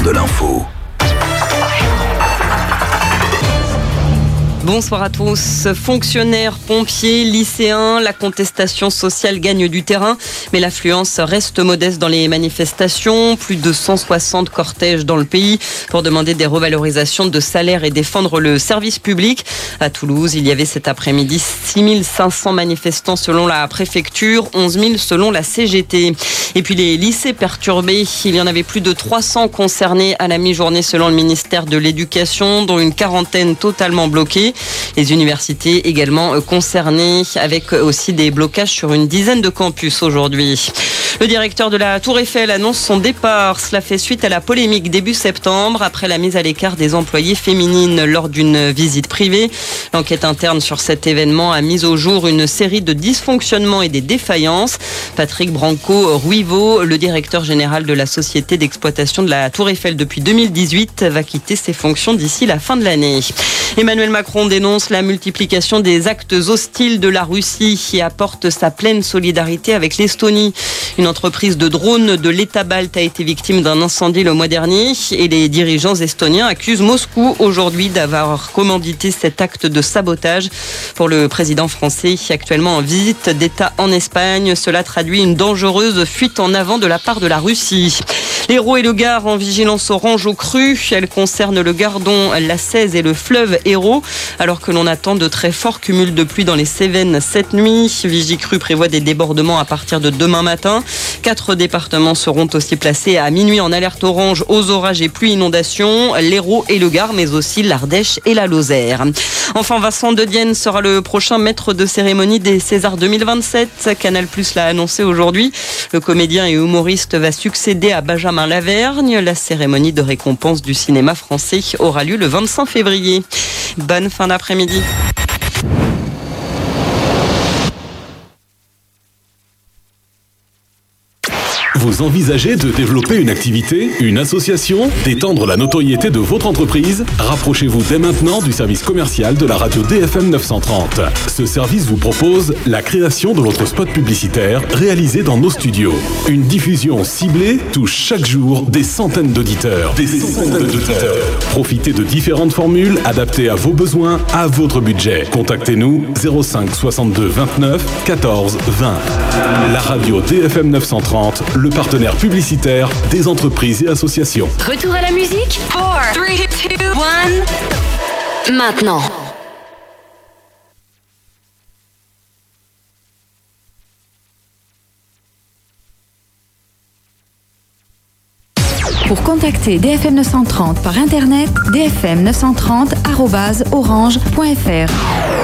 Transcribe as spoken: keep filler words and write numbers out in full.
de l'info. Bonsoir à tous. Fonctionnaires, pompiers, lycéens, la contestation sociale gagne du terrain, mais l'affluence reste modeste dans les manifestations. Plus de cent soixante cortèges dans le pays pour demander des revalorisations de salaire et défendre le service public. À Toulouse, il y avait cet après-midi six mille cinq cents manifestants selon la préfecture, onze mille selon la C G T. Et puis les lycées perturbés, il y en avait plus de trois cents concernés à la mi-journée selon le ministère de l'Éducation, dont une quarantaine totalement bloquée. Les universités également concernées, avec aussi des blocages sur une dizaine de campus aujourd'hui. Le directeur de la Tour Eiffel annonce son départ. Cela fait suite à la polémique début septembre après la mise à l'écart des employées féminines lors d'une visite privée. L'enquête interne sur cet événement a mis au jour une série de dysfonctionnements et des défaillances. Patrick Branco-Ruivo, le directeur général de la société d'exploitation de la Tour Eiffel depuis deux mille dix-huit, va quitter ses fonctions d'ici la fin de l'année. Emmanuel Macron dénonce la multiplication des actes hostiles de la Russie et apporte sa pleine solidarité avec l'Estonie. Une entreprise de drones de l'État balte a été victime d'un incendie le mois dernier et les dirigeants estoniens accusent Moscou aujourd'hui d'avoir commandité cet acte de sabotage. Pour le président français, actuellement en visite d'État en Espagne, cela traduit une dangereuse fuite en avant de la part de la Russie. L'Hérault et le Gard en vigilance orange aux crues. Elle concerne le Gardon, la Cèze et le fleuve Hérault. Alors que l'on attend de très forts cumuls de pluie dans les Cévennes cette nuit, Vigicru prévoit des débordements à partir de demain matin. Quatre départements seront aussi placés à minuit en alerte orange aux orages et pluies inondations. L'Hérault et le Gard, mais aussi l'Ardèche et la Lozère. Enfin, Vincent De Dienne sera le prochain maître de cérémonie des Césars deux mille vingt-sept. Canal+ l'a annoncé aujourd'hui. Le comédien et humoriste va succéder à Benjamin Lavergne. La cérémonie de récompense du cinéma français aura lieu le vingt-cinq février. Bonne fin d'après-midi. Vous envisagez de développer une activité, une association, d'étendre la notoriété de votre entreprise? Rapprochez-vous dès maintenant du service commercial de la radio D F M neuf cent trente. Ce service vous propose la création de votre spot publicitaire réalisé dans nos studios. Une diffusion ciblée touche chaque jour des centaines d'auditeurs. Des centaines d'auditeurs. Profitez de différentes formules adaptées à vos besoins, à votre budget. Contactez-nous zéro cinq soixante-deux vingt-neuf quatorze vingt. La radio D F M neuf cent trente, le partenaire publicitaire des entreprises et associations. Retour à la musique. quatre, trois, deux, un. Maintenant. Pour contacter D F M neuf cent trente par internet, d f m neuf cent trente arobase orange point f r.